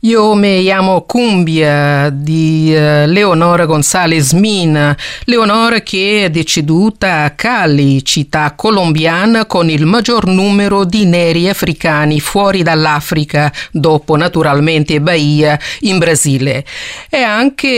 Io mi chiamo Cumbia di Leonora González Min. Leonora che è deceduta a Cali, città colombiana con il maggior numero di neri africani fuori dall'Africa, dopo naturalmente Bahia in Brasile. È anche